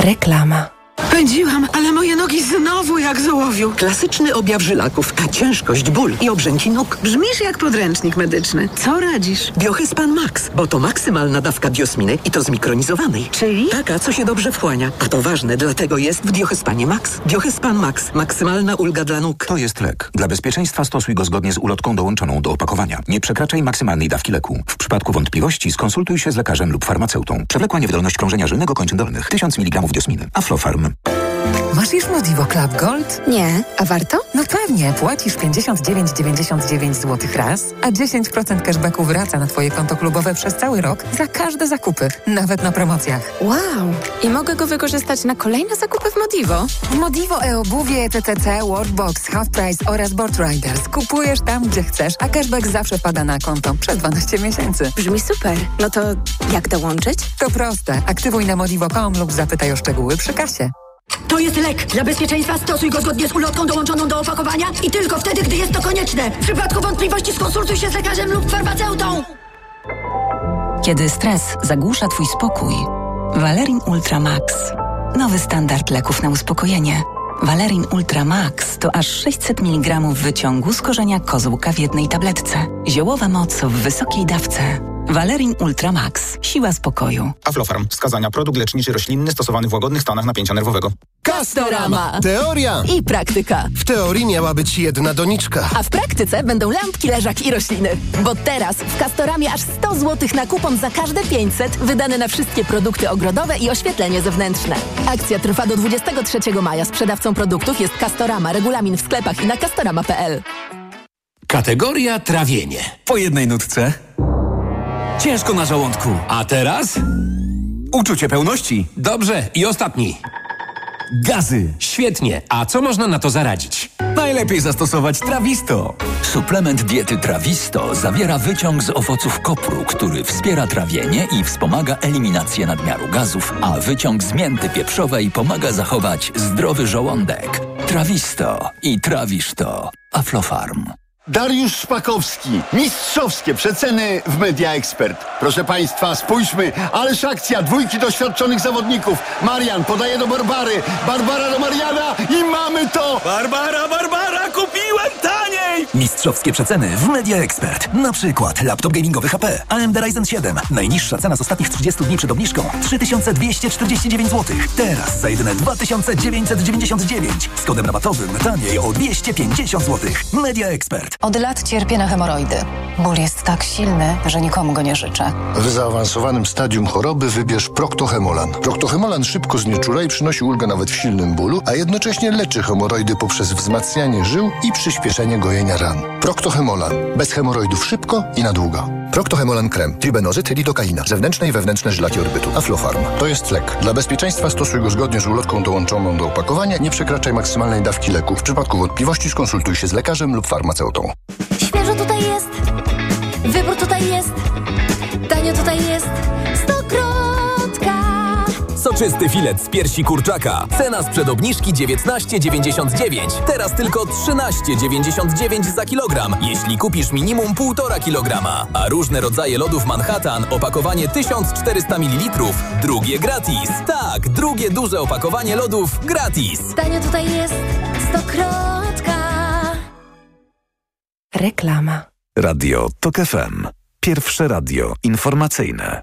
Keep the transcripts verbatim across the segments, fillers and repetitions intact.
Reklama. Pędziłam, ale moje nogi znowu jak z ołowiu. Klasyczny objaw żylaków, a ciężkość, ból i obrzęki nóg. Brzmisz jak podręcznik medyczny. Co radzisz? Biohyspan Max, bo to maksymalna dawka biosminy i to zmikronizowanej. Czyli? Taka, co się dobrze wchłania. A to ważne, dlatego jest w Biohyspanie Max. Biohyspan Max. Maksymalna ulga dla nóg. To jest lek. Dla bezpieczeństwa stosuj go zgodnie z ulotką dołączoną do opakowania. Nie przekraczaj maksymalnej dawki leku. W przypadku wątpliwości skonsultuj się z lekarzem lub farmaceutą. Przewlekła niewydolność krążenia żylnego kończyn dolnych. tysiąc miligramów diosminy. Aflofarm. Masz już Modivo Club Gold? Nie, a warto? No pewnie, płacisz pięćdziesiąt dziewięć dziewięćdziesiąt dziewięć złotych raz, a dziesięć procent cashbacku wraca na Twoje konto klubowe przez cały rok za każde zakupy, nawet na promocjach. Wow! I mogę go wykorzystać na kolejne zakupy w Modivo? W Modivo e-obuwie, T T C, Workbox, Half Price oraz Board Riders kupujesz tam, gdzie chcesz, a cashback zawsze wpada na konto przez dwanaście miesięcy. Brzmi super. No to jak dołączyć? To proste. Aktywuj na modivo kropka com lub zapytaj o szczegóły przy kasie. To jest lek. Dla bezpieczeństwa stosuj go zgodnie z ulotką dołączoną do opakowania i tylko wtedy, gdy jest to konieczne. W przypadku wątpliwości skonsultuj się z lekarzem lub farmaceutą. Kiedy stres zagłusza Twój spokój, Valerin Ultra Max. Nowy standard leków na uspokojenie. Valerin Ultra Max to aż sześćset miligramów wyciągu z korzenia kozłka w jednej tabletce. Ziołowa moc w wysokiej dawce. Valerin Ultra Max. Siła spokoju. Aflofarm. Wskazania. Produkt leczniczy roślinny stosowany w łagodnych stanach napięcia nerwowego. Castorama. Teoria i praktyka. W teorii miała być jedna doniczka. A w praktyce będą lampki, leżaki i rośliny. Bo teraz w Castoramie aż sto złotych na kupon za każde pięćset wydane na wszystkie produkty ogrodowe i oświetlenie zewnętrzne. Akcja trwa do dwudziestego trzeciego maja. Sprzedawcą produktów jest Castorama. Regulamin w sklepach i na castorama kropka p l. Kategoria trawienie. Po jednej nutce. Ciężko na żołądku. A teraz? Uczucie pełności. Dobrze. I ostatni. Gazy. Świetnie. A co można na to zaradzić? Najlepiej zastosować Trawisto. Suplement diety Trawisto zawiera wyciąg z owoców kopru, który wspiera trawienie i wspomaga eliminację nadmiaru gazów, a wyciąg z mięty pieprzowej pomaga zachować zdrowy żołądek. Trawisto i trawisz to. Aflofarm. Dariusz Szpakowski. Mistrzowskie przeceny w Media Expert. Proszę Państwa, spójrzmy. Ależ akcja. Dwójki doświadczonych zawodników. Marian podaje do Barbary. Barbara do Mariana i mamy to! Barbara, Barbara, kupiłem taniej! Mistrzowskie przeceny w Media Expert. Na przykład laptop gamingowy H P A M D Ryzen siedem. Najniższa cena z ostatnich trzydziestu dni przed obniżką trzy tysiące dwieście czterdzieści dziewięć złotych. Teraz za jedyne dwa tysiące dziewięćset dziewięćdziesiąt dziewięć. Z kodem rabatowym taniej o dwieście pięćdziesiąt złotych. Media Expert. Od lat cierpię na hemoroidy. Ból jest tak silny, że nikomu go nie życzę. W zaawansowanym stadium choroby wybierz Proctohemolan. Proctohemolan szybko znieczula i przynosi ulgę nawet w silnym bólu, a jednocześnie leczy hemoroidy poprzez wzmacnianie żył i przyspieszenie gojenia ran. Proctohemolan. Bez hemoroidów szybko i na długo. Proctohemolan krem. Tribenozyt, lidokaina. Zewnętrzne i wewnętrzne żylaki orbytu. Aflofarm. To jest lek. Dla bezpieczeństwa stosuj go zgodnie z ulotką dołączoną do opakowania. Nie przekraczaj maksymalnej dawki leku. W przypadku wątpliwości skonsultuj się z lekarzem lub farmaceutą. Świeżo tutaj jest, wybór tutaj jest, tanio tutaj jest, Stokrotka. Soczysty filet z piersi kurczaka. Cena sprzed obniżki dziewiętnaście dziewięćdziesiąt dziewięć. Teraz tylko trzynaście dziewięćdziesiąt dziewięć za kilogram, jeśli kupisz minimum półtora kilograma. A różne rodzaje lodów Manhattan, opakowanie tysiąc czterysta mililitrów, drugie gratis. Tak, drugie duże opakowanie lodów gratis. Tanio tutaj jest, Stokrotka. Reklama. Radio Tok F M. Pierwsze radio informacyjne.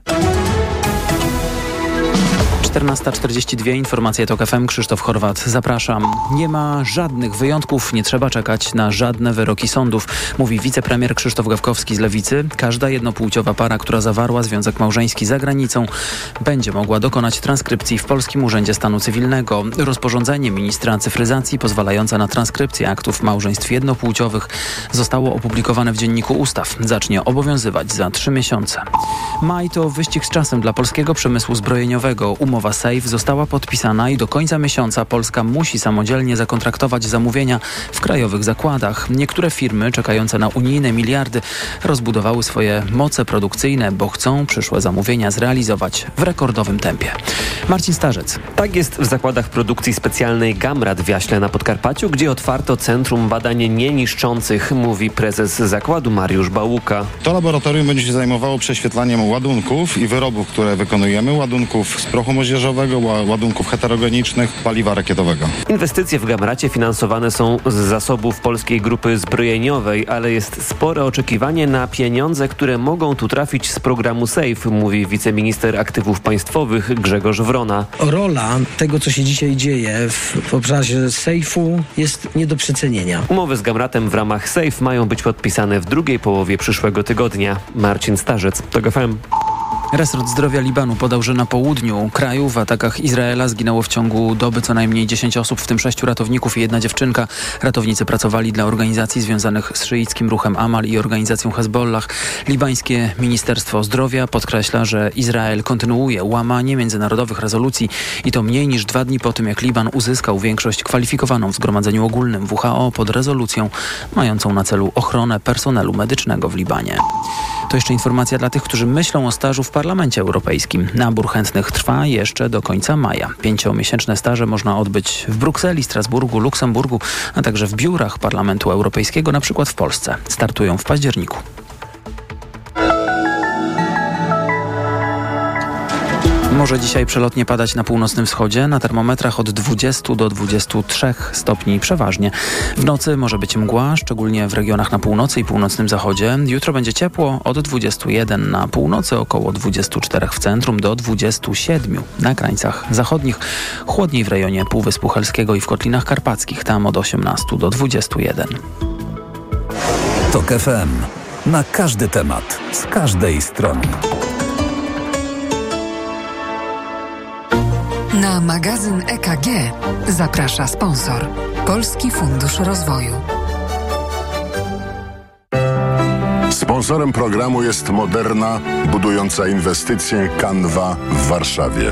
czternasta czterdzieści dwa, informacje Tok F M, Krzysztof Chorwat, zapraszam. Nie ma żadnych wyjątków, nie trzeba czekać na żadne wyroki sądów, mówi wicepremier Krzysztof Gawkowski z Lewicy. Każda jednopłciowa para, która zawarła związek małżeński za granicą, będzie mogła dokonać transkrypcji w Polskim Urzędzie Stanu Cywilnego. Rozporządzenie ministra cyfryzacji pozwalające na transkrypcję aktów małżeństw jednopłciowych zostało opublikowane w Dzienniku Ustaw. Zacznie obowiązywać za trzy miesiące. Maj to wyścig z czasem dla polskiego przemysłu zbrojeniowego. Umowa Safe została podpisana i do końca miesiąca Polska musi samodzielnie zakontraktować zamówienia w krajowych zakładach. Niektóre firmy czekające na unijne miliardy rozbudowały swoje moce produkcyjne, bo chcą przyszłe zamówienia zrealizować w rekordowym tempie. Marcin Starzec. Tak jest w zakładach produkcji specjalnej Gamrat w Jaśle na Podkarpaciu, gdzie otwarto Centrum Badań Nieniszczących, mówi prezes zakładu Mariusz Bałuka. To laboratorium będzie się zajmowało prześwietlaniem ładunków i wyrobów, które wykonujemy, ładunków z prochu moździernego, młodzieżowego, ładunków heterogenicznych, paliwa rakietowego. Inwestycje w Gamracie finansowane są z zasobów Polskiej Grupy Zbrojeniowej, ale jest spore oczekiwanie na pieniądze, które mogą tu trafić z programu SAFE, mówi wiceminister aktywów państwowych Grzegorz Wrona. Rola tego, co się dzisiaj dzieje w, w obszarze SAFE-u jest nie do przecenienia. Umowy z Gamratem w ramach SAFE mają być podpisane w drugiej połowie przyszłego tygodnia. Marcin Starzec, TOG F M. Resort Zdrowia Libanu podał, że na południu kraju w atakach Izraela zginęło w ciągu doby co najmniej dziesięć osób, w tym sześciu ratowników i jedna dziewczynka. Ratownicy pracowali dla organizacji związanych z szyickim ruchem Amal i organizacją Hezbollah. Libańskie Ministerstwo Zdrowia podkreśla, że Izrael kontynuuje łamanie międzynarodowych rezolucji i to mniej niż dwa dni po tym, jak Liban uzyskał większość kwalifikowaną w Zgromadzeniu Ogólnym W H O pod rezolucją mającą na celu ochronę personelu medycznego w Libanie. To jeszcze informacja dla tych, którzy myślą o stażu w Parlamencie Europejskim. Nabór chętnych trwa jeszcze do końca maja. Pięciomiesięczne staże można odbyć w Brukseli, Strasburgu, Luksemburgu, a także w biurach Parlamentu Europejskiego, na przykład w Polsce. Startują w październiku. Może dzisiaj przelotnie padać na północnym wschodzie, na termometrach od dwudziestu do dwudziestu trzech stopni przeważnie. W nocy może być mgła, szczególnie w regionach na północy i północnym zachodzie. Jutro będzie ciepło od dwudziestu jeden na północy, około dwudziestu czterech w centrum do dwudziestu siedmiu na krańcach zachodnich. Chłodniej w rejonie Półwyspu Helskiego i w Kotlinach Karpackich, tam od osiemnastu do dwudziestu jeden. TOG F M. Na każdy temat, z każdej strony. Na magazyn E K G zaprasza sponsor Polski Fundusz Rozwoju. Sponsorem programu jest Moderna, budująca inwestycje Canva w Warszawie.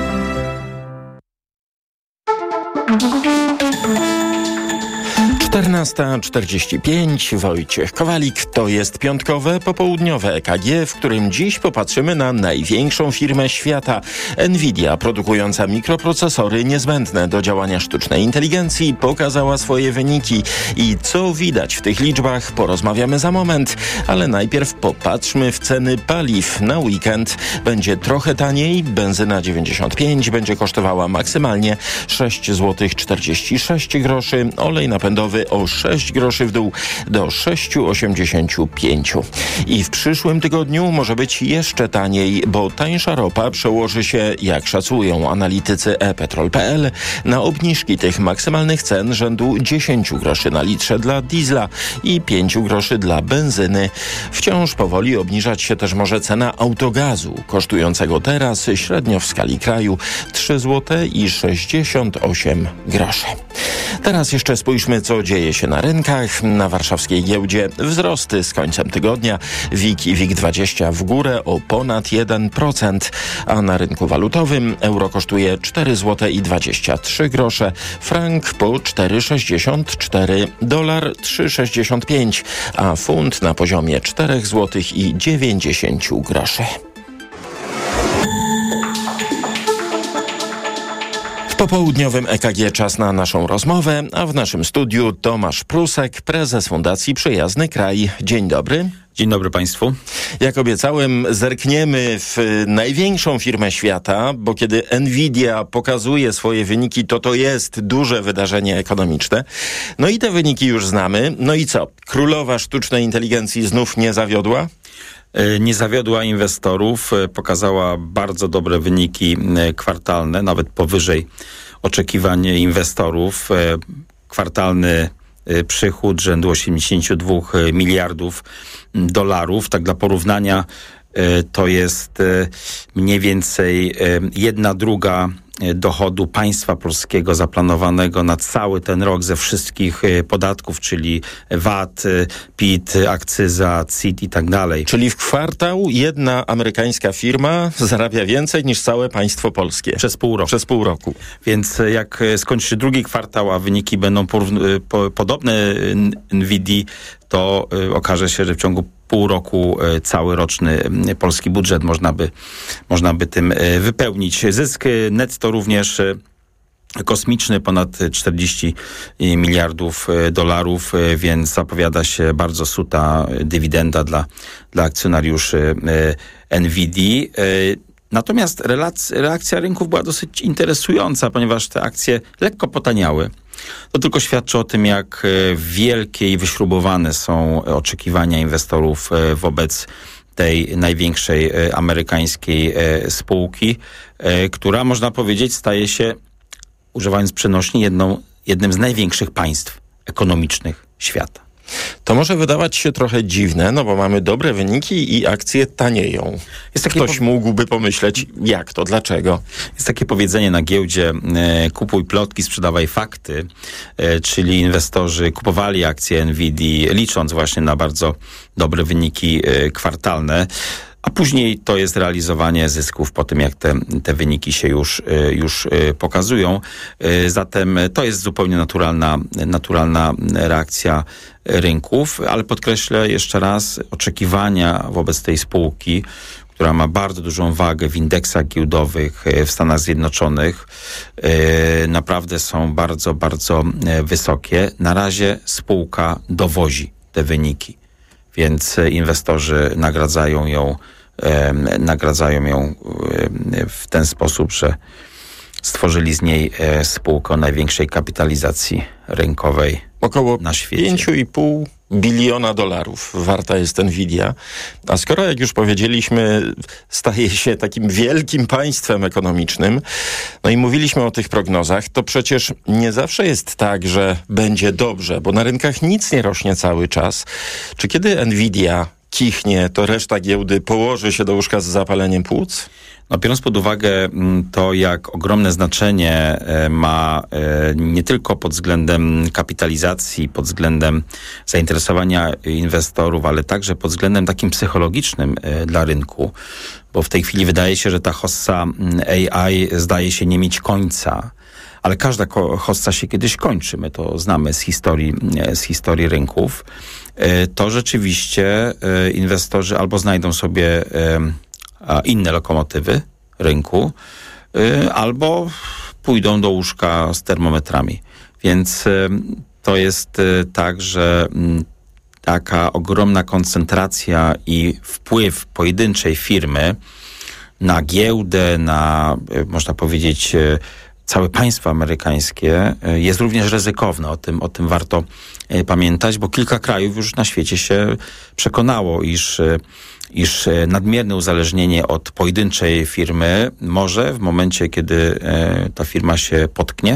czternasta czterdzieści pięć, Wojciech Kowalik. To jest piątkowe, popołudniowe E K G, w którym dziś popatrzymy na największą firmę świata. Nvidia, produkująca mikroprocesory niezbędne do działania sztucznej inteligencji, pokazała swoje wyniki. I co widać w tych liczbach, porozmawiamy za moment. Ale najpierw popatrzmy w ceny paliw. Na weekend będzie trochę taniej. Benzyna dziewięćdziesiąt pięć będzie kosztowała maksymalnie sześć złotych czterdzieści sześć groszy. Olej napędowy o sześć groszy w dół do sześć złotych osiemdziesiąt pięć. I w przyszłym tygodniu może być jeszcze taniej, bo tańsza ropa przełoży się, jak szacują analitycy e petrol kropka p l, na obniżki tych maksymalnych cen rzędu dziesięć groszy na litrze dla diesla i pięć groszy dla benzyny. Wciąż powoli obniżać się też może cena autogazu, kosztującego teraz średnio w skali kraju trzy złote sześćdziesiąt osiem groszy. Teraz jeszcze spójrzmy, co dzieje się na rynkach. Na warszawskiej giełdzie wzrosty z końcem tygodnia. WIG i WIG dwadzieścia w górę o ponad jeden procent, a na rynku walutowym euro kosztuje cztery złote dwadzieścia trzy grosze, frank po cztery sześćdziesiąt cztery, dolar trzy sześćdziesiąt pięć, a funt na poziomie cztery złote dziewięćdziesiąt groszy. W popołudniowym E K G czas na naszą rozmowę, a w naszym studiu Tomasz Prusek, prezes Fundacji Przyjazny Kraj. Dzień dobry. Dzień dobry Państwu. Jak obiecałem, zerkniemy w największą firmę świata, bo kiedy Nvidia pokazuje swoje wyniki, to to jest duże wydarzenie ekonomiczne. No i te wyniki już znamy. No i co? Królowa sztucznej inteligencji znów nie zawiodła? Nie zawiodła inwestorów, pokazała bardzo dobre wyniki kwartalne, nawet powyżej oczekiwań inwestorów. Kwartalny przychód rzędu osiemdziesiąt dwa miliardów dolarów. Tak dla porównania to jest mniej więcej jedna druga dochodu państwa polskiego zaplanowanego na cały ten rok ze wszystkich podatków, czyli V A T, P I T, akcyza, C I T i tak dalej. Czyli w kwartał jedna amerykańska firma zarabia więcej niż całe państwo polskie. Przez pół roku. Przez pół roku. Więc jak skończy się drugi kwartał, a wyniki będą porówn- po, podobne Nvidii, to y, okaże się, że w ciągu pół roku y, cały roczny y, polski budżet można by, można by tym y, wypełnić. Zysk y, netto również y, kosmiczny, ponad czterdzieści miliardów dolarów, y, więc zapowiada się bardzo suta dywidenda dla, dla akcjonariuszy y, Nvidii. Y, Natomiast relac- reakcja rynków była dosyć interesująca, ponieważ te akcje lekko potaniały. To tylko świadczy o tym, jak wielkie i wyśrubowane są oczekiwania inwestorów wobec tej największej amerykańskiej spółki, która, można powiedzieć, staje się, używając przenośni, jedną, jednym z największych państw ekonomicznych świata. To może wydawać się trochę dziwne, no bo mamy dobre wyniki i akcje tanieją. Jest Ktoś po... mógłby pomyśleć, jak to, dlaczego? Jest takie powiedzenie na giełdzie, e, kupuj plotki, sprzedawaj fakty, e, czyli inwestorzy kupowali akcje Nvidii, licząc właśnie na bardzo dobre wyniki e, kwartalne, a później to jest realizowanie zysków po tym, jak te, te wyniki się już, już pokazują. Zatem to jest zupełnie naturalna, naturalna reakcja rynków, ale podkreślę jeszcze raz, oczekiwania wobec tej spółki, która ma bardzo dużą wagę w indeksach giełdowych w Stanach Zjednoczonych, naprawdę są bardzo, bardzo wysokie. Na razie spółka dowozi te wyniki, więc inwestorzy nagradzają ją, e, nagradzają ją e, w ten sposób, że stworzyli z niej e, spółkę o największej kapitalizacji rynkowej Około na świecie. pięć i pół biliona dolarów warta jest Nvidia. A skoro, jak już powiedzieliśmy, staje się takim wielkim państwem ekonomicznym, no i mówiliśmy o tych prognozach, to przecież nie zawsze jest tak, że będzie dobrze, bo na rynkach nic nie rośnie cały czas. Czy kiedy Nvidia kichnie, to reszta giełdy położy się do łóżka z zapaleniem płuc? No, biorąc pod uwagę to, jak ogromne znaczenie ma nie tylko pod względem kapitalizacji, pod względem zainteresowania inwestorów, ale także pod względem takim psychologicznym dla rynku, bo w tej chwili wydaje się, że ta hossa A I zdaje się nie mieć końca. Ale każda hossa się kiedyś kończy. My to znamy z historii, z historii rynków. To rzeczywiście inwestorzy albo znajdą sobie inne lokomotywy rynku, albo pójdą do łóżka z termometrami. Więc to jest tak, że taka ogromna koncentracja i wpływ pojedynczej firmy na giełdę, na, można powiedzieć, całe państwo amerykańskie jest również ryzykowne. O tym, o tym warto pamiętać, bo kilka krajów już na świecie się przekonało, iż, iż nadmierne uzależnienie od pojedynczej firmy może w momencie, kiedy ta firma się potknie,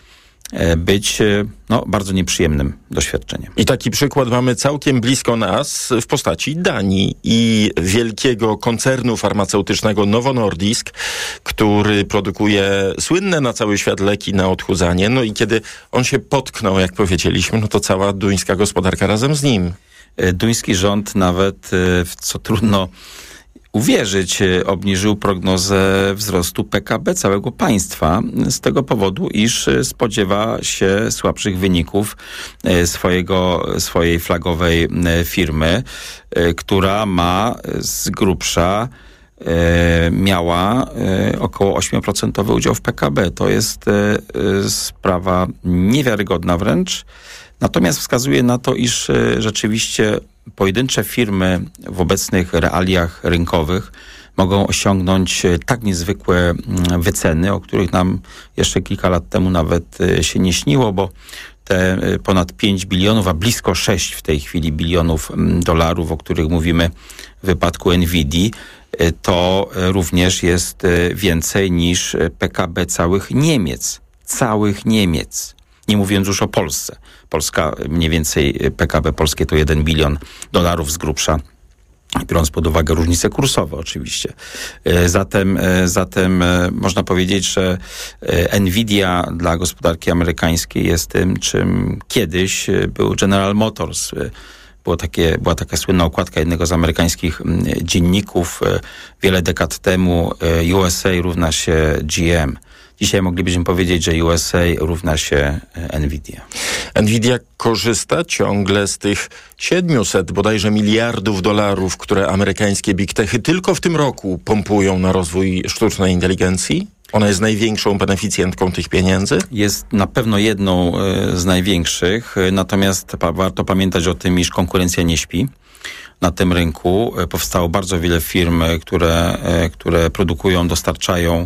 być no, bardzo nieprzyjemnym doświadczeniem. I taki przykład mamy całkiem blisko nas w postaci Danii i wielkiego koncernu farmaceutycznego Novo Nordisk, który produkuje słynne na cały świat leki na odchudzanie. No i kiedy on się potknął, jak powiedzieliśmy, no to cała duńska gospodarka razem z nim. Duński rząd nawet, w co trudno uwierzyć, obniżył prognozę wzrostu P K B całego państwa z tego powodu, iż spodziewa się słabszych wyników swojego, swojej flagowej firmy, która ma z grubsza miała około osiem procent udział w P K B. To jest sprawa niewiarygodna wręcz. Natomiast wskazuje na to, iż rzeczywiście pojedyncze firmy w obecnych realiach rynkowych mogą osiągnąć tak niezwykłe wyceny, o których nam jeszcze kilka lat temu nawet się nie śniło, bo te ponad pięć bilionów, a blisko sześć w tej chwili bilionów dolarów, o których mówimy w wypadku Nvidii, to również jest więcej niż P K B całych Niemiec. Całych Niemiec. Nie mówiąc już o Polsce. Polska, mniej więcej P K B polskie to jeden bilion dolarów z grubsza, biorąc pod uwagę różnice kursowe oczywiście. Zatem, zatem można powiedzieć, że Nvidia dla gospodarki amerykańskiej jest tym, czym kiedyś był General Motors. Było takie, była taka słynna okładka jednego z amerykańskich dzienników wiele dekad temu. U S A równa się G M. Dzisiaj moglibyśmy powiedzieć, że U S A równa się Nvidia. Nvidia korzysta ciągle z tych siedmiuset bodajże miliardów dolarów, które amerykańskie big techy tylko w tym roku pompują na rozwój sztucznej inteligencji? Ona jest największą beneficjentką tych pieniędzy? Jest na pewno jedną z największych, natomiast pa- warto pamiętać o tym, iż konkurencja nie śpi. na tym rynku. Powstało bardzo wiele firm, które, które produkują, dostarczają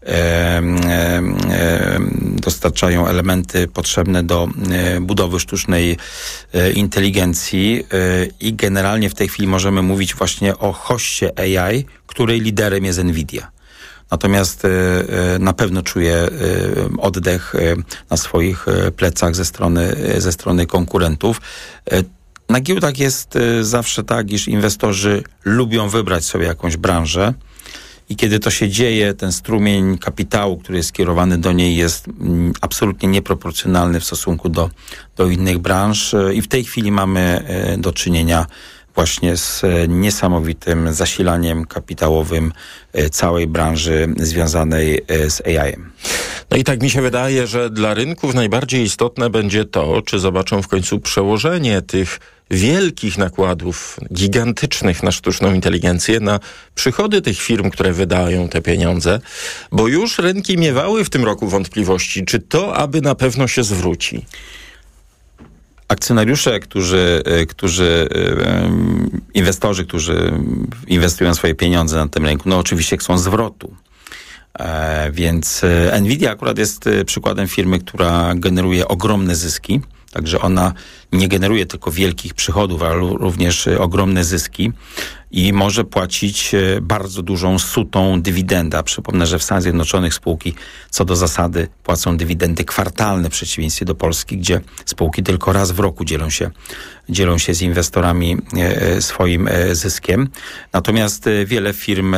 dostarczają elementy potrzebne do budowy sztucznej inteligencji i generalnie w tej chwili możemy mówić właśnie o hoście A I, której liderem jest NVIDIA. Natomiast na pewno czuję oddech na swoich plecach ze strony, ze strony konkurentów. Na giełdach jest zawsze tak, iż inwestorzy lubią wybrać sobie jakąś branżę i kiedy to się dzieje, ten strumień kapitału, który jest skierowany do niej, jest absolutnie nieproporcjonalny w stosunku do, do innych branż i w tej chwili mamy do czynienia właśnie z niesamowitym zasilaniem kapitałowym całej branży związanej z A I-em. No i tak mi się wydaje, że dla rynków najbardziej istotne będzie to, czy zobaczą w końcu przełożenie tych wielkich nakładów, gigantycznych na sztuczną inteligencję, na przychody tych firm, które wydają te pieniądze, bo już rynki miewały w tym roku wątpliwości, czy to aby na pewno się zwróci. Akcjonariusze, którzy, którzy, inwestorzy, którzy inwestują swoje pieniądze na tym rynku, no oczywiście chcą zwrotu. E, więc NVIDIA akurat jest przykładem firmy, która generuje ogromne zyski. Także ona nie generuje tylko wielkich przychodów, ale również ogromne zyski i może płacić bardzo dużą, sutą dywidendę. Przypomnę, że w Stanach Zjednoczonych spółki co do zasady płacą dywidendy kwartalne w przeciwieństwie do Polski, gdzie spółki tylko raz w roku dzielą się, dzielą się z inwestorami swoim zyskiem. Natomiast wiele firm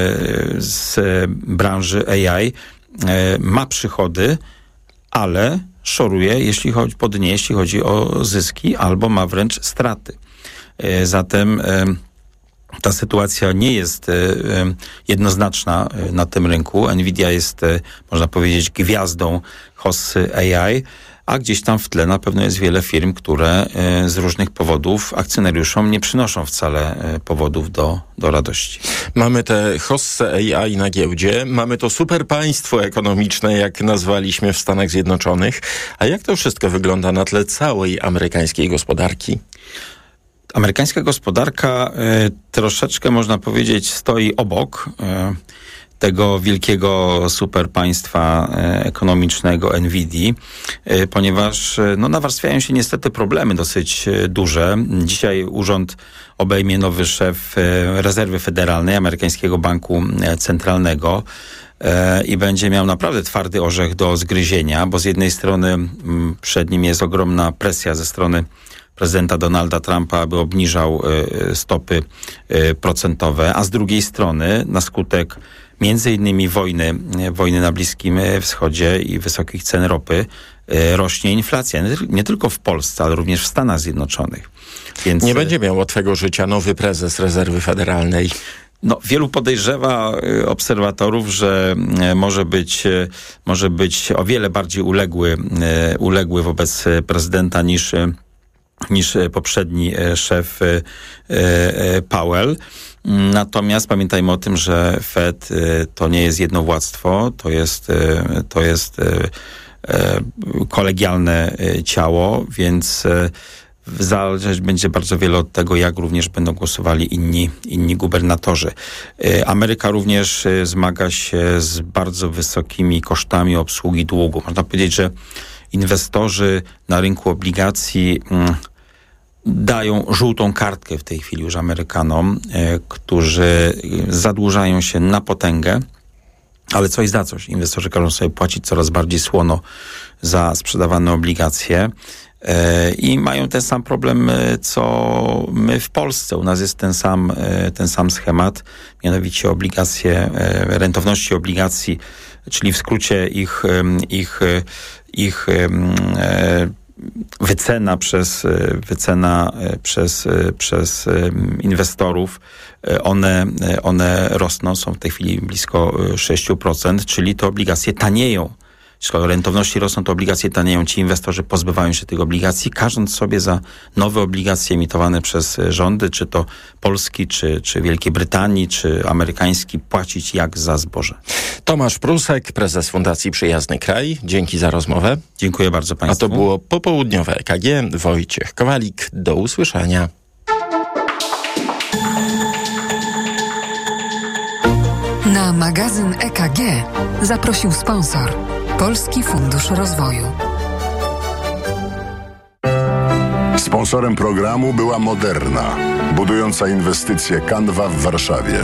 z branży A I ma przychody, ale szoruje, jeśli chodzi po dnie, jeśli chodzi o zyski, albo ma wręcz straty. Zatem ta sytuacja nie jest jednoznaczna na tym rynku. NVIDIA jest, można powiedzieć, gwiazdą hossy A I, a gdzieś tam w tle na pewno jest wiele firm, które z różnych powodów akcjonariuszom nie przynoszą wcale powodów do, do radości. Mamy te hossę A I na giełdzie, mamy to super państwo ekonomiczne, jak nazwaliśmy w Stanach Zjednoczonych. A jak to wszystko wygląda na tle całej amerykańskiej gospodarki? Amerykańska gospodarka y, troszeczkę, można powiedzieć, stoi obok y, tego wielkiego super państwa y, ekonomicznego NVIDII, y, ponieważ y, no, nawarstwiają się niestety problemy dosyć y, duże. Dzisiaj urząd obejmie nowy szef y, Rezerwy Federalnej, amerykańskiego banku y, centralnego, i będzie miał naprawdę twardy orzech do zgryzienia, bo z jednej strony y, przed nim jest ogromna presja ze strony prezydenta Donalda Trumpa, aby obniżał y, stopy y, procentowe, a z drugiej strony na skutek między innymi wojny, y, wojny na Bliskim Wschodzie i wysokich cen ropy y, rośnie inflacja. Nie, nie tylko w Polsce, ale również w Stanach Zjednoczonych. Więc nie będzie miał łatwego życia nowy prezes Rezerwy Federalnej. No, wielu podejrzewa y, obserwatorów, że y, może być, y, może być o wiele bardziej uległy, y, uległy wobec prezydenta niż y, niż poprzedni szef Powell. Natomiast pamiętajmy o tym, że Fed to nie jest jednowładztwo, to jest, to jest kolegialne ciało, więc zależeć będzie bardzo wiele od tego, jak również będą głosowali inni, inni gubernatorzy. Ameryka również zmaga się z bardzo wysokimi kosztami obsługi długu. Można powiedzieć, że inwestorzy na rynku obligacji mm, dają żółtą kartkę w tej chwili już Amerykanom, e, którzy zadłużają się na potęgę, ale coś za coś. Inwestorzy każą sobie płacić coraz bardziej słono za sprzedawane obligacje e, i mają ten sam problem, co my w Polsce. U nas jest ten sam, e, ten sam schemat, mianowicie obligacje, e, rentowności obligacji, czyli w skrócie ich, ich, ich e, wycena przez, wycena przez, przez inwestorów, one, one rosną, są w tej chwili blisko sześć procent, czyli te obligacje tanieją. Skoro rentowności rosną, to obligacje tanieją. Ci inwestorzy pozbywają się tych obligacji, każąc sobie za nowe obligacje emitowane przez rządy, czy to Polski, czy, czy Wielkiej Brytanii, czy amerykański, płacić jak za zboże. Tomasz Prusek, prezes Fundacji Przyjazny Kraj. Dzięki za rozmowę. Dziękuję bardzo Państwu. A to było popołudniowe E K G. Wojciech Kowalik. Do usłyszenia. Na magazyn E K G zaprosił sponsor Polski Fundusz Rozwoju. Sponsorem programu była Moderna, budująca inwestycje Canva w Warszawie.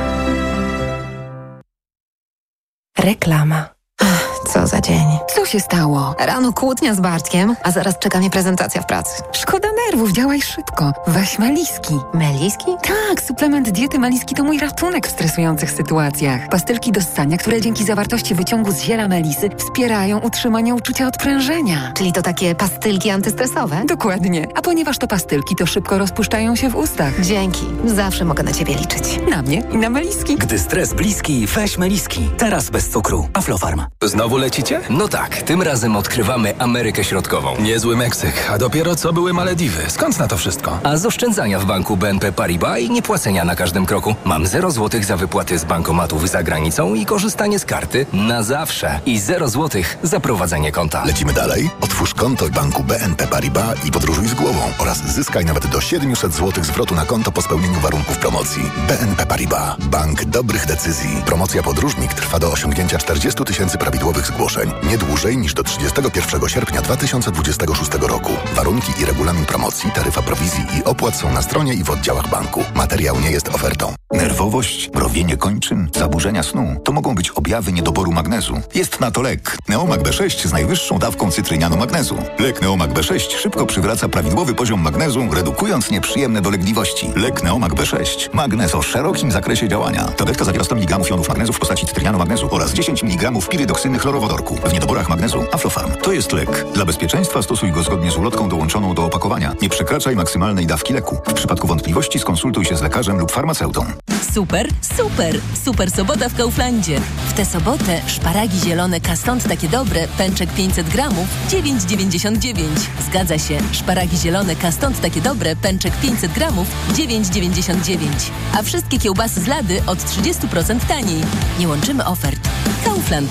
Reklama. Co za dzień. Co się stało? Rano kłótnia z Bartkiem, a zaraz czeka mnie prezentacja w pracy. Szkoda nerwów, działaj szybko. Weź Meliski. Meliski? Tak, suplement diety Meliski to mój ratunek w stresujących sytuacjach. Pastylki do ssania, które dzięki zawartości wyciągu z ziela melisy wspierają utrzymanie uczucia odprężenia. Czyli to takie pastylki antystresowe? Dokładnie. A ponieważ to pastylki, to szybko rozpuszczają się w ustach. Dzięki. Zawsze mogę na ciebie liczyć. Na mnie i na Meliski. Gdy stres bliski, weź Meliski. Teraz bez cukru. Aflofarm. Znowu lecicie? No tak, tym razem odkrywamy Amerykę Środkową. Niezły Meksyk, a dopiero co były Malediwy. Skąd na to wszystko? A z oszczędzania w banku B N P Paribas i niepłacenia na każdym kroku. Mam zero złotych za wypłaty z bankomatów za granicą i korzystanie z karty na zawsze. I zero złotych za prowadzenie konta. Lecimy dalej. Otwórz konto w banku B N P Paribas i podróżuj z głową oraz zyskaj nawet do siedemset złotych zwrotu na konto po spełnieniu warunków promocji. B N P Paribas. Bank dobrych decyzji. Promocja Podróżnik trwa do osiągnięcia czterdziestu tysięcy prawidłowych zgłoszeń. Nie dłużej niż do trzydziestego pierwszego sierpnia dwa tysiące dwudziestego szóstego roku. Warunki i regulamin promocji, taryfa prowizji i opłat są na stronie i w oddziałach banku. Materiał nie jest ofertą. Nerwowość, mrowienie kończyn, zaburzenia snu to mogą być objawy niedoboru magnezu. Jest na to lek Neomag B sześć z najwyższą dawką cytrynianu magnezu. Lek Neomag B sześć szybko przywraca prawidłowy poziom magnezu, redukując nieprzyjemne dolegliwości. Lek Neomag B sześć. Magnez o szerokim zakresie działania. Tabletka zawiera sto miligramów jonów magnezu w postaci cytrynianu magnezu oraz dziesięć miligramów pirydoksyny chlorowodorku. W niedoborach magnezu Aflofarm. To jest lek. Dla bezpieczeństwa stosuj go zgodnie z ulotką dołączoną do opakowania. Nie przekraczaj maksymalnej dawki leku. W przypadku wątpliwości skonsultuj się z lekarzem lub farmaceutą. Super, super, super sobota w Kauflandzie. W tę sobotę szparagi zielone Kastąd takie dobre, pęczek pięćset gramów, dziewięć dziewięćdziesiąt dziewięć. Zgadza się, szparagi zielone Kastąd takie dobre, pęczek pięćset gramów, dziewięć dziewięćdziesiąt dziewięć. A wszystkie kiełbasy z Lady od trzydzieści procent taniej. Nie łączymy ofert. Kaufland.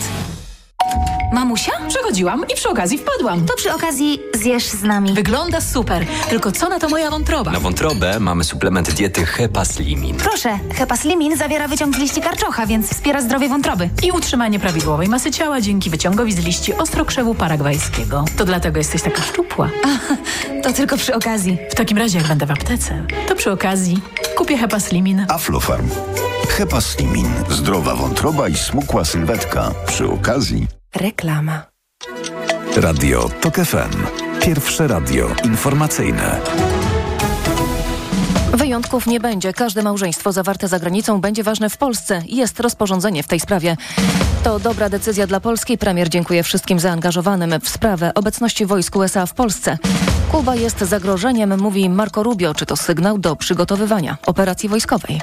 Mamusia? Przechodziłam i przy okazji wpadłam. To przy okazji zjesz z nami. Wygląda super, tylko co na to moja wątroba? Na wątrobę mamy suplement diety Hepaslimin. Proszę, Hepaslimin zawiera wyciąg z liści karczocha, więc wspiera zdrowie wątroby. I utrzymanie prawidłowej masy ciała dzięki wyciągowi z liści ostrokrzewu paragwajskiego. To dlatego jesteś taka szczupła. A, to tylko przy okazji. W takim razie jak będę w aptece, to przy okazji kupię Hepaslimin. Aflofarm. Hepaslimin. Zdrowa wątroba i smukła sylwetka. Przy okazji Reklama. Radio TOK F M. Pierwsze radio informacyjne. Wyjątków nie będzie. Każde małżeństwo zawarte za granicą będzie ważne w Polsce. Jest rozporządzenie w tej sprawie. To dobra decyzja dla Polski. Premier dziękuję wszystkim zaangażowanym w sprawę obecności wojsk U S A w Polsce. Kuba jest zagrożeniem, mówi Marco Rubio. Czy to sygnał do przygotowywania operacji wojskowej?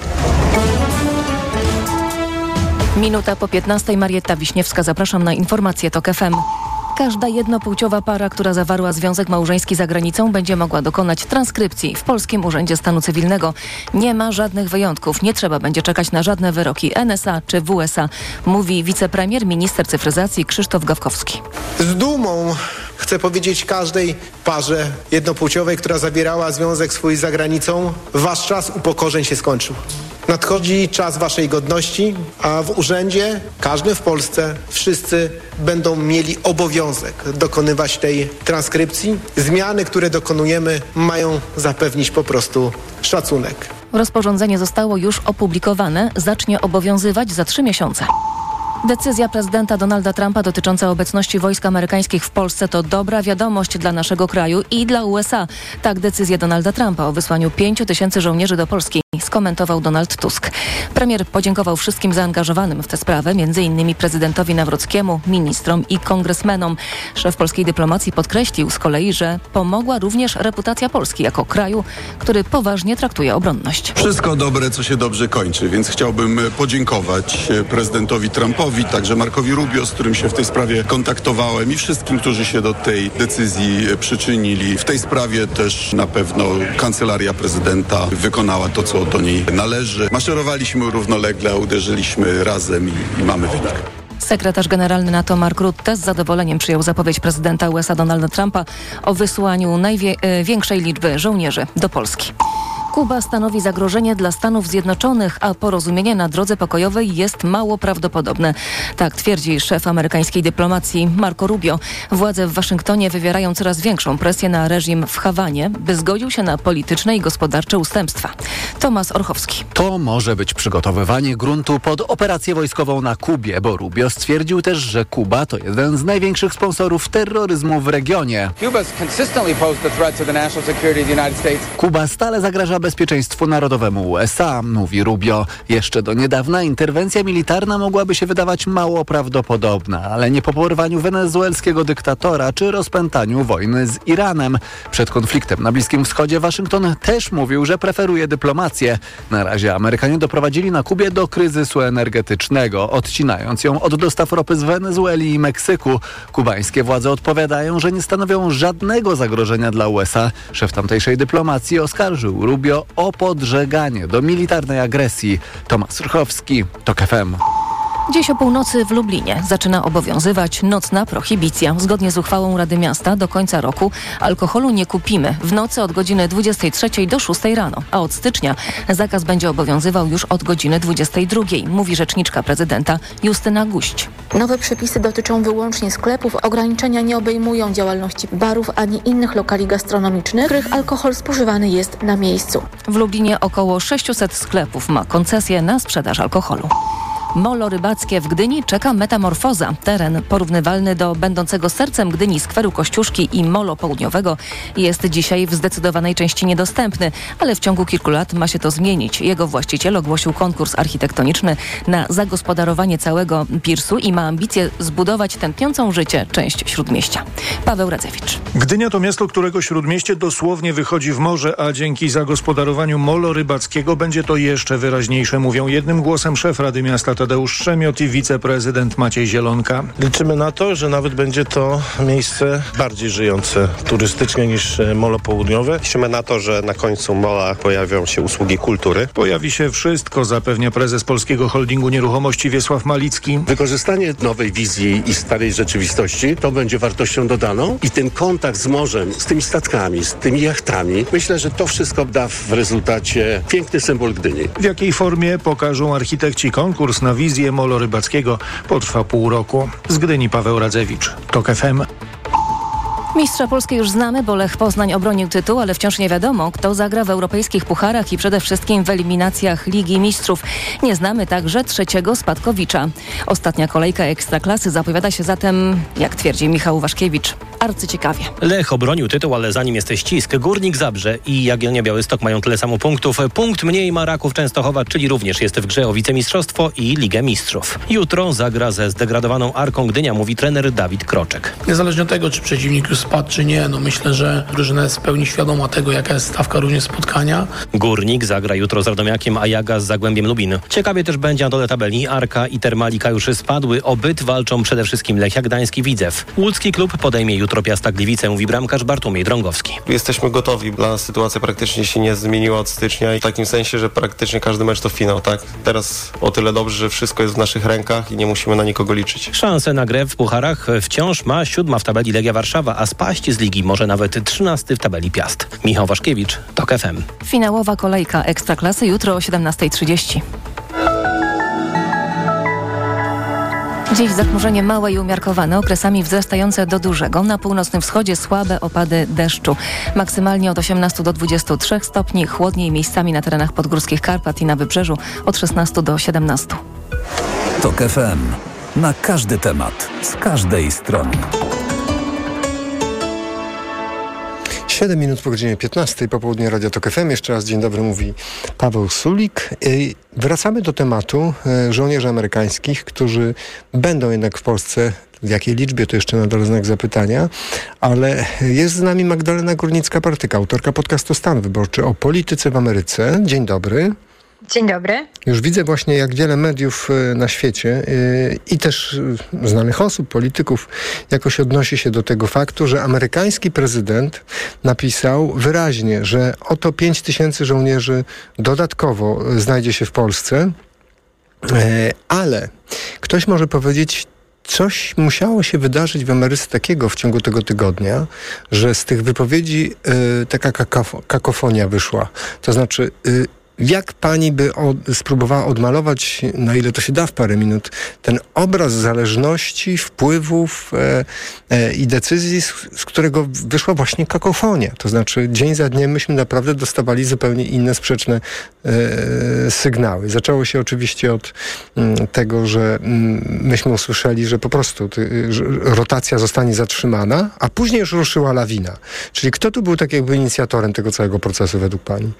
Minuta po piętnastej. Marietta Wiśniewska. Zapraszam na informacje TOK F M. Każda jednopłciowa para, która zawarła związek małżeński za granicą, będzie mogła dokonać transkrypcji w Polskim Urzędzie Stanu Cywilnego. Nie ma żadnych wyjątków. Nie trzeba będzie czekać na żadne wyroki N S A czy W S A, mówi wicepremier, minister cyfryzacji Krzysztof Gawkowski. Z dumą chcę powiedzieć każdej parze jednopłciowej, która zawierała związek swój za granicą, wasz czas upokorzeń się skończył. Nadchodzi czas waszej godności, a w urzędzie, każdym w Polsce, wszyscy będą mieli obowiązek dokonywać tej transkrypcji. Zmiany, które dokonujemy, mają zapewnić po prostu szacunek. Rozporządzenie zostało już opublikowane, zacznie obowiązywać za trzy miesiące. Decyzja prezydenta Donalda Trumpa dotycząca obecności wojsk amerykańskich w Polsce to dobra wiadomość dla naszego kraju i dla U S A. Tak decyzję Donalda Trumpa o wysłaniu pięciu tysięcy żołnierzy do Polski skomentował Donald Tusk. Premier podziękował wszystkim zaangażowanym w tę sprawę, między innymi prezydentowi Nawrockiemu, ministrom i kongresmenom. Szef polskiej dyplomacji podkreślił z kolei, że pomogła również reputacja Polski jako kraju, który poważnie traktuje obronność. Wszystko dobre, co się dobrze kończy, więc chciałbym podziękować prezydentowi Trumpowi, także Marcowi Rubio, z którym się w tej sprawie kontaktowałem, i wszystkim, którzy się do tej decyzji przyczynili. W tej sprawie też na pewno kancelaria prezydenta wykonała to, co do niej należy. Maszerowaliśmy równolegle, uderzyliśmy razem i, i mamy wynik. Sekretarz generalny NATO Mark Rutte z zadowoleniem przyjął zapowiedź prezydenta U S A Donalda Trumpa o wysłaniu największej liczby żołnierzy do Polski. Kuba stanowi zagrożenie dla Stanów Zjednoczonych, a porozumienie na drodze pokojowej jest mało prawdopodobne. Tak twierdzi szef amerykańskiej dyplomacji Marco Rubio. Władze w Waszyngtonie wywierają coraz większą presję na reżim w Hawanie, by zgodził się na polityczne i gospodarcze ustępstwa. Tomasz Orchowski. To może być przygotowywanie gruntu pod operację wojskową na Kubie, bo Rubio stwierdził też, że Kuba to jeden z największych sponsorów terroryzmu w regionie. Kuba stale zagraża bezpieczeństwu narodowemu U S A, mówi Rubio. Jeszcze do niedawna interwencja militarna mogłaby się wydawać mało prawdopodobna, ale nie po porwaniu wenezuelskiego dyktatora czy rozpętaniu wojny z Iranem. Przed konfliktem na Bliskim Wschodzie Waszyngton też mówił, że preferuje dyplomację. Na razie Amerykanie doprowadzili na Kubie do kryzysu energetycznego, odcinając ją od dostaw ropy z Wenezueli i Meksyku. Kubańskie władze odpowiadają, że nie stanowią żadnego zagrożenia dla U S A. Szef tamtejszej dyplomacji oskarżył Rubio o podżeganie do militarnej agresji. Tomasz Rychowski, TOK F M. Dziś o północy w Lublinie zaczyna obowiązywać nocna prohibicja. Zgodnie z uchwałą Rady Miasta do końca roku alkoholu nie kupimy w nocy od godziny dwudziestej trzeciej do szóstej rano, a od stycznia zakaz będzie obowiązywał już od godziny dwudziestej drugiej, mówi rzeczniczka prezydenta Justyna Guść. Nowe przepisy dotyczą wyłącznie sklepów. Ograniczenia nie obejmują działalności barów ani innych lokali gastronomicznych, w których alkohol spożywany jest na miejscu. W Lublinie około sześciuset sklepów ma koncesję na sprzedaż alkoholu. Molo rybackie w Gdyni czeka metamorfoza. Teren porównywalny do będącego sercem Gdyni skweru Kościuszki i molo południowego jest dzisiaj w zdecydowanej części niedostępny, ale w ciągu kilku lat ma się to zmienić. Jego właściciel ogłosił konkurs architektoniczny na zagospodarowanie całego pirsu i ma ambicje zbudować tętniącą życie część Śródmieścia. Paweł Radzewicz. Gdynia to miasto, którego Śródmieście dosłownie wychodzi w morze, a dzięki zagospodarowaniu molo rybackiego będzie to jeszcze wyraźniejsze, mówią jednym głosem szef Rady Miasta Tadeusz Strzemiot i wiceprezydent Maciej Zielonka. Liczymy na to, że nawet będzie to miejsce bardziej żyjące turystycznie niż molo południowe. Liczymy na to, że na końcu mola pojawią się usługi kultury. Pojawi się wszystko, zapewnia prezes Polskiego Holdingu Nieruchomości Wiesław Malicki. Wykorzystanie nowej wizji i starej rzeczywistości to będzie wartością dodaną i ten kontakt z morzem, z tymi statkami, z tymi jachtami, myślę, że to wszystko da w rezultacie piękny symbol Gdyni. W jakiej formie pokażą architekci konkurs na wizję molo rybackiego potrwa pół roku. Z Gdyni Paweł Radzewicz, TOK F M. Mistrza Polski już znamy, bo Lech Poznań obronił tytuł, ale wciąż nie wiadomo, kto zagra w europejskich pucharach i przede wszystkim w eliminacjach Ligi Mistrzów. Nie znamy także trzeciego spadkowicza. Ostatnia kolejka Ekstraklasy zapowiada się zatem, jak twierdzi Michał Waszkiewicz, arcyciekawie. Lech obronił tytuł, ale za nim jest ścisk. Górnik Zabrze i Jagiellonia Białystok mają tyle samo punktów. Punkt mniej ma Raków Częstochowa, czyli również jest w grze o wicemistrzostwo i Ligę Mistrzów. Jutro zagra ze zdegradowaną Arką Gdynia, mówi trener Dawid Kroczek. Niezależnie od tego, czy przeciwnik już spadł, czy nie, no myślę, że drużyna jest w pełni świadoma tego, jaka jest stawka również spotkania. Górnik zagra jutro z Radomiakiem, a Jaga z Zagłębiem Lubin. Ciekawie też będzie na dole tabeli. Arka i Termalika już spadły. O byt walczą przede wszystkim Lechia Gdańsk i Widzew. Łódzki klub podejmie jutro Piasta Gliwice, mówi bramkarz Bartłomiej Drągowski. Jesteśmy gotowi. Dla nas sytuacja praktycznie się nie zmieniła od stycznia i w takim sensie, że praktycznie każdy mecz to finał, tak? Teraz o tyle dobrze, że wszystko jest w naszych rękach i nie musimy na nikogo liczyć. Szansę na grę w pucharach wciąż ma siódma w tabeli Legia Warszawa, a spaść z ligi może nawet trzynasty w tabeli Piast. Michał Waszkiewicz, TOK F M. Finałowa kolejka Ekstraklasy jutro o siedemnasta trzydzieści. Dziś zachmurzenie małe i umiarkowane, okresami wzrastające do dużego. Na północnym wschodzie słabe opady deszczu. Maksymalnie od osiemnastu do dwudziestu trzech stopni, chłodniej miejscami na terenach podgórskich Karpat i na wybrzeżu od szesnastu do siedemnastu. TOK F M. Na każdy temat, z każdej strony. siedem minut po godzinie piętnastej, popołudnie Radia TOK F M. Jeszcze raz dzień dobry, mówi Paweł Sulik. Wracamy do tematu żołnierzy amerykańskich, którzy będą jednak w Polsce. W jakiej liczbie to jeszcze nadal znak zapytania, ale jest z nami Magdalena Górnicka-Partyka, autorka podcastu Stan Wyborczy o polityce w Ameryce. Dzień dobry. Dzień dobry. Już widzę właśnie, jak wiele mediów na świecie yy, i też yy, znanych osób, polityków jakoś odnosi się do tego faktu, że amerykański prezydent napisał wyraźnie, że oto pięć tysięcy żołnierzy dodatkowo znajdzie się w Polsce, yy, ale ktoś może powiedzieć, coś musiało się wydarzyć w Ameryce takiego w ciągu tego tygodnia, że z tych wypowiedzi y, taka kakafo, kakofonia wyszła. To znaczy... Y, Jak pani by od, spróbowała odmalować, na ile to się da w parę minut, ten obraz zależności, wpływów e, e, i decyzji, z, z którego wyszła właśnie kakofonia. To znaczy dzień za dniem myśmy naprawdę dostawali zupełnie inne, sprzeczne e, sygnały. Zaczęło się oczywiście od m, tego, że m, myśmy usłyszeli, że po prostu ty, że rotacja zostanie zatrzymana, a później już ruszyła lawina. Czyli kto tu był tak jakby inicjatorem tego całego procesu według pani?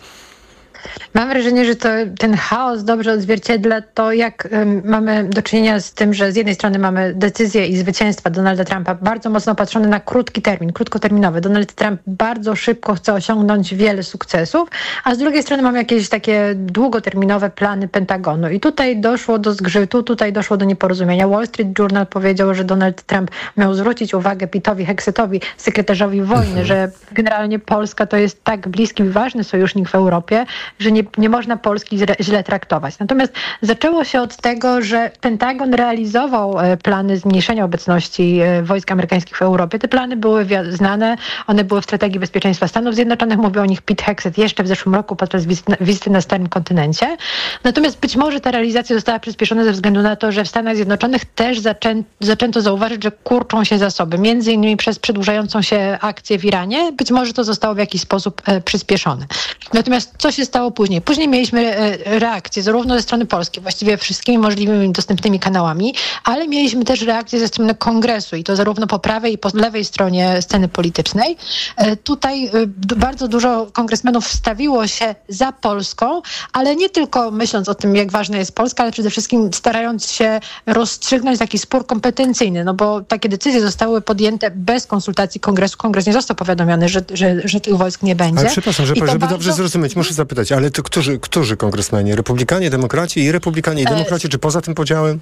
Mam wrażenie, że to, ten chaos dobrze odzwierciedla to, jak um, mamy do czynienia z tym, że z jednej strony mamy decyzję i zwycięstwa Donalda Trumpa bardzo mocno opatrzone na krótki termin, krótkoterminowy. Donald Trump bardzo szybko chce osiągnąć wiele sukcesów, a z drugiej strony mamy jakieś takie długoterminowe plany Pentagonu. I tutaj doszło do zgrzytu, tutaj doszło do nieporozumienia. Wall Street Journal powiedział, że Donald Trump miał zwrócić uwagę Pitowi Hegsetowi, sekretarzowi wojny, mhm. że generalnie Polska to jest tak bliski i ważny sojusznik w Europie, że nie, nie można Polski źle traktować. Natomiast zaczęło się od tego, że Pentagon realizował plany zmniejszenia obecności wojsk amerykańskich w Europie. Te plany były znane, one były w strategii bezpieczeństwa Stanów Zjednoczonych. Mówił o nich Pete Hegseth jeszcze w zeszłym roku podczas wizyty na Starym Kontynencie. Natomiast być może ta realizacja została przyspieszona ze względu na to, że w Stanach Zjednoczonych też zaczę, zaczęto zauważyć, że kurczą się zasoby. Między innymi przez przedłużającą się akcję w Iranie. Być może to zostało w jakiś sposób e, przyspieszone. Natomiast co się stało później? Później mieliśmy reakcję zarówno ze strony Polski, właściwie wszystkimi możliwymi dostępnymi kanałami, ale mieliśmy też reakcję ze strony Kongresu i to zarówno po prawej i po lewej stronie sceny politycznej. Tutaj bardzo dużo kongresmenów wstawiło się za Polską, ale nie tylko myśląc o tym, jak ważna jest Polska, ale przede wszystkim starając się rozstrzygnąć taki spór kompetencyjny, no bo takie decyzje zostały podjęte bez konsultacji Kongresu. Kongres nie został powiadomiony, że, że, że tych wojsk nie będzie. Ale przepraszam, żeby, żeby bardzo... dobrze zrozumieć, muszę zapytać, ale to którzy, którzy kongresmeni? Republikanie, demokraci i republikanie i demokraci, e... czy poza tym podziałem?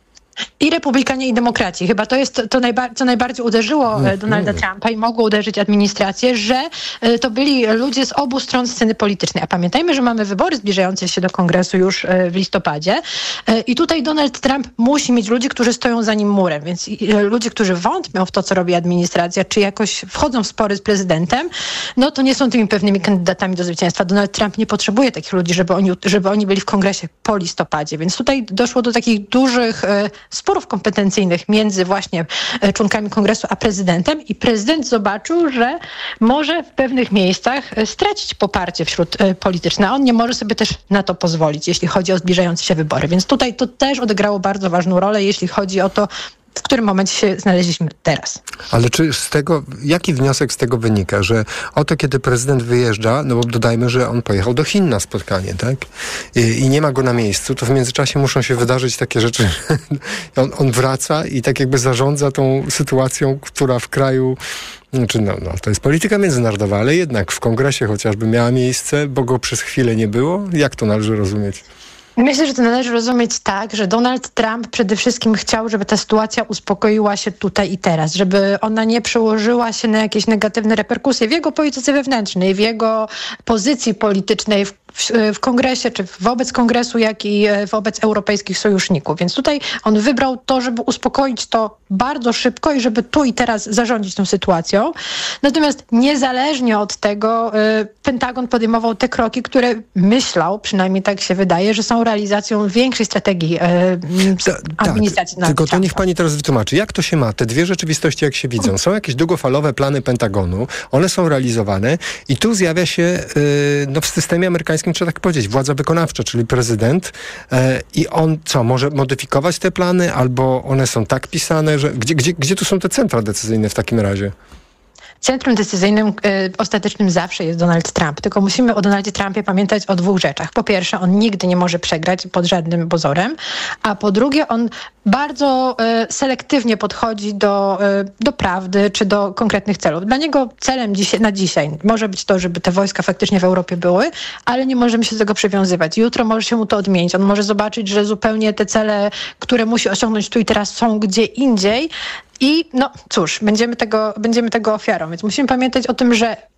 I republikanie, i demokraci. Chyba to jest to, najba- co najbardziej uderzyło mm. Donalda Trumpa i mogło uderzyć administrację, że y, to byli ludzie z obu stron sceny politycznej. A pamiętajmy, że mamy wybory zbliżające się do Kongresu już y, w listopadzie y, i tutaj Donald Trump musi mieć ludzi, którzy stoją za nim murem. Więc y, ludzie, którzy wątpią w to, co robi administracja, czy jakoś wchodzą w spory z prezydentem, no to nie są tymi pewnymi kandydatami do zwycięstwa. Donald Trump nie potrzebuje takich ludzi, żeby oni, żeby oni byli w Kongresie po listopadzie. Więc tutaj doszło do takich dużych y, sporów kompetencyjnych między właśnie członkami Kongresu a prezydentem i prezydent zobaczył, że może w pewnych miejscach stracić poparcie wśród polityczne. A on nie może sobie też na to pozwolić, jeśli chodzi o zbliżające się wybory. Więc tutaj to też odegrało bardzo ważną rolę, jeśli chodzi o to, w którym momencie się znaleźliśmy teraz. Ale czy z tego, jaki wniosek z tego wynika, że oto kiedy prezydent wyjeżdża, no bo dodajmy, że on pojechał do Chin na spotkanie, tak? I, i nie ma go na miejscu, to w międzyczasie muszą się wydarzyć takie rzeczy. on, on wraca i tak jakby zarządza tą sytuacją, która w kraju, znaczy no, no, to jest polityka międzynarodowa, ale jednak w Kongresie chociażby miała miejsce, bo go przez chwilę nie było. Jak to należy rozumieć? Myślę, że to należy rozumieć tak, że Donald Trump przede wszystkim chciał, żeby ta sytuacja uspokoiła się tutaj i teraz, żeby ona nie przełożyła się na jakieś negatywne reperkusje w jego polityce wewnętrznej, w jego pozycji politycznej w, w, w Kongresie, czy wobec Kongresu, jak i wobec europejskich sojuszników. Więc tutaj on wybrał to, żeby uspokoić to bardzo szybko i żeby tu i teraz zarządzić tą sytuacją. Natomiast niezależnie od tego y, Pentagon podejmował te kroki, które myślał, przynajmniej tak się wydaje, że są realizacją większej strategii e, administracji. Tak, tylko to niech pani teraz wytłumaczy, jak to się ma? Te dwie rzeczywistości, jak się widzą. Są jakieś długofalowe plany Pentagonu, one są realizowane i tu zjawia się e, no w systemie amerykańskim, trzeba tak powiedzieć, władza wykonawcza, czyli prezydent e, i on co, może modyfikować te plany, albo one są tak pisane, że gdzie, gdzie, gdzie tu są te centra decyzyjne w takim razie? Centrum decyzyjnym y, ostatecznym zawsze jest Donald Trump. Tylko musimy o Donaldzie Trumpie pamiętać o dwóch rzeczach. Po pierwsze, on nigdy nie może przegrać pod żadnym pozorem, a po drugie, on bardzo y, selektywnie podchodzi do, y, do prawdy czy do konkretnych celów. Dla niego celem dziś, na dzisiaj może być to, żeby te wojska faktycznie w Europie były, ale nie możemy się do tego przywiązywać. Jutro może się mu to odmienić. On może zobaczyć, że zupełnie te cele, które musi osiągnąć tu i teraz, są gdzie indziej. I no cóż, będziemy tego, będziemy tego ofiarą, więc musimy pamiętać o tym, że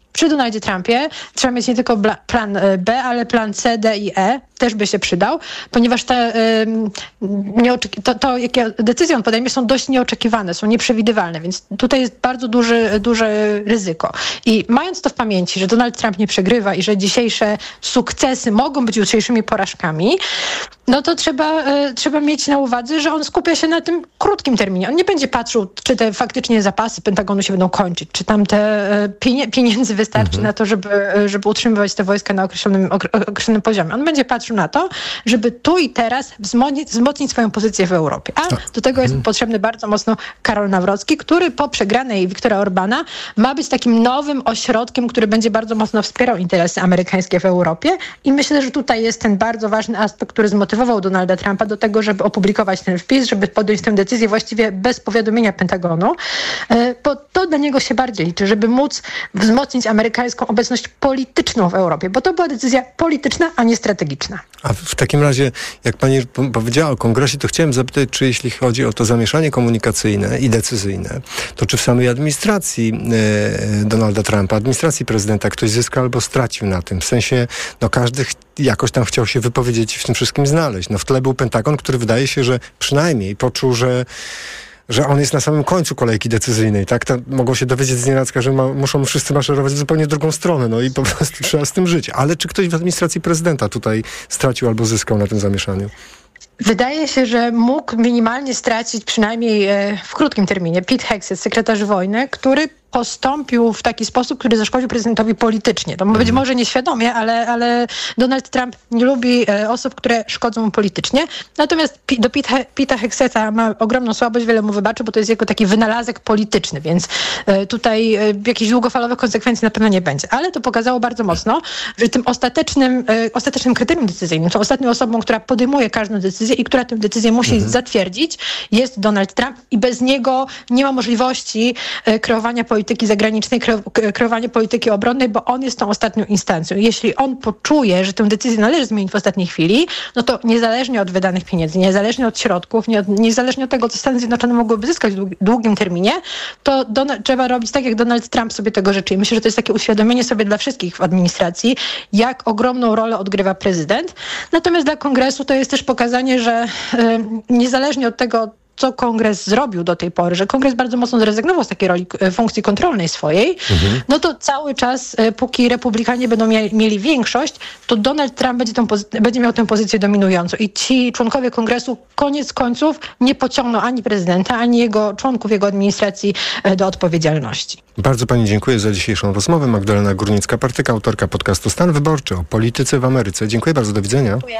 przy Donaldzie Trumpie trzeba mieć nie tylko bla, plan B, ale plan C, D i E też by się przydał, ponieważ te, y, to, to, jakie decyzje on podejmie, są dość nieoczekiwane, są nieprzewidywalne, więc tutaj jest bardzo duży, duże ryzyko. I mając to w pamięci, że Donald Trump nie przegrywa i że dzisiejsze sukcesy mogą być jutrzejszymi porażkami, no to trzeba, y, trzeba mieć na uwadze, że on skupia się na tym krótkim terminie. On nie będzie patrzył, czy te faktycznie zapasy Pentagonu się będą kończyć, czy tam te y, pienie, pieniędzy wystarczy mhm. na to, żeby, żeby utrzymywać te wojska na określonym, określonym poziomie. On będzie patrzył na to, żeby tu i teraz wzmocnić, wzmocnić swoją pozycję w Europie. A do tego jest potrzebny bardzo mocno Karol Nawrocki, który po przegranej Viktora Orbana ma być takim nowym ośrodkiem, który będzie bardzo mocno wspierał interesy amerykańskie w Europie i myślę, że tutaj jest ten bardzo ważny aspekt, który zmotywował Donalda Trumpa do tego, żeby opublikować ten wpis, żeby podjąć tę decyzję właściwie bez powiadomienia Pentagonu, bo to dla niego się bardziej liczy, żeby móc wzmocnić amerykańską obecność polityczną w Europie, bo to była decyzja polityczna, a nie strategiczna. A w takim razie, jak pani powiedziała o kongresie, to chciałem zapytać, czy jeśli chodzi o to zamieszanie komunikacyjne i decyzyjne, to czy w samej administracji e, Donalda Trumpa, administracji prezydenta ktoś zyskał albo stracił na tym? W sensie, no każdy ch- jakoś tam chciał się wypowiedzieć i w tym wszystkim znaleźć. No w tle był Pentagon, który wydaje się, że przynajmniej poczuł, że że on jest na samym końcu kolejki decyzyjnej, tak? To mogą się dowiedzieć z nienacka, że ma, muszą wszyscy maszerować w zupełnie drugą stronę, no i po prostu trzeba z tym żyć. Ale czy ktoś w administracji prezydenta tutaj stracił albo zyskał na tym zamieszaniu? Wydaje się, że mógł minimalnie stracić przynajmniej w krótkim terminie Pete Hegseth, sekretarz wojny, który postąpił w taki sposób, który zaszkodził prezydentowi politycznie. To być może nieświadomie, ale, ale Donald Trump nie lubi e, osób, które szkodzą mu politycznie. Natomiast P- do Pete, Pete'a Hegsetha ma ogromną słabość, wiele mu wybaczy, bo to jest jego taki wynalazek polityczny, więc e, tutaj e, jakichś długofalowych konsekwencji na pewno nie będzie. Ale to pokazało bardzo mocno, że tym ostatecznym, e, ostatecznym kryterium decyzyjnym, tą ostatnią osobą, która podejmuje każdą decyzję i która tę decyzję musi mhm. zatwierdzić, jest Donald Trump i bez niego nie ma możliwości e, kreowania polityki polityki zagranicznej, kreowanie polityki obronnej, bo on jest tą ostatnią instancją. Jeśli on poczuje, że tę decyzję należy zmienić w ostatniej chwili, no to niezależnie od wydanych pieniędzy, niezależnie od środków, nie od, niezależnie od tego, co Stany Zjednoczone mogłyby zyskać w długim terminie, to Donald, trzeba robić tak, jak Donald Trump sobie tego życzy. I myślę, że to jest takie uświadomienie sobie dla wszystkich w administracji, jak ogromną rolę odgrywa prezydent. Natomiast dla Kongresu to jest też pokazanie, że y, niezależnie od tego, co Kongres zrobił do tej pory, że Kongres bardzo mocno zrezygnował z takiej roli, funkcji kontrolnej swojej, mhm. no to cały czas, póki Republikanie będą mieli, mieli większość, to Donald Trump będzie, tą pozy- będzie miał tę pozycję dominującą. I ci członkowie Kongresu koniec końców nie pociągną ani prezydenta, ani jego członków jego administracji do odpowiedzialności. Bardzo pani dziękuję za dzisiejszą rozmowę. Magdalena Górnicka-Partyka, autorka podcastu Stan Wyborczy o polityce w Ameryce. Dziękuję bardzo, do widzenia. Dziękuję.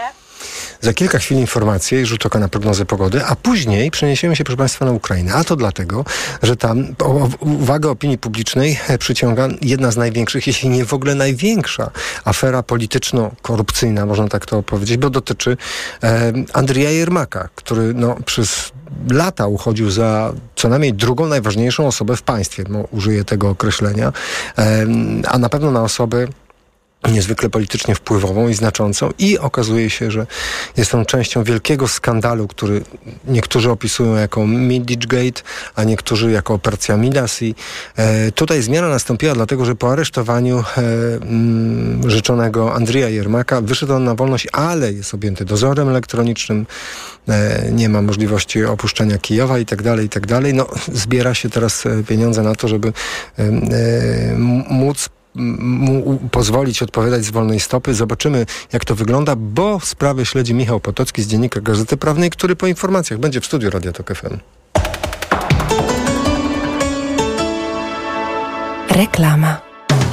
Za kilka chwil informacje i rzut oka na prognozę pogody, a później przeniesiemy się, proszę państwa, na Ukrainę. A to dlatego, że tam o, uwagę opinii publicznej przyciąga jedna z największych, jeśli nie w ogóle największa afera polityczno-korupcyjna, można tak to powiedzieć, bo dotyczy e, Andrija Jermaka, który no, przez lata uchodził za co najmniej drugą najważniejszą osobę w państwie, no, użyję tego określenia, e, a na pewno na osobę niezwykle politycznie wpływową i znaczącą i okazuje się, że jest on częścią wielkiego skandalu, który niektórzy opisują jako Miditchgate, a niektórzy jako operacja Midas i e, tutaj zmiana nastąpiła dlatego, że po aresztowaniu e, m, rzeczonego Andrija Jermaka wyszedł on na wolność, ale jest objęty dozorem elektronicznym, e, nie ma możliwości opuszczenia Kijowa i tak dalej, i tak dalej. No, zbiera się teraz pieniądze na to, żeby e, e, móc mu pozwolić odpowiadać z wolnej stopy. Zobaczymy, jak to wygląda, bo sprawę śledzi Michał Potocki z Dziennika Gazety Prawnej, który po informacjach będzie w studiu Radia Tok F M. Reklama.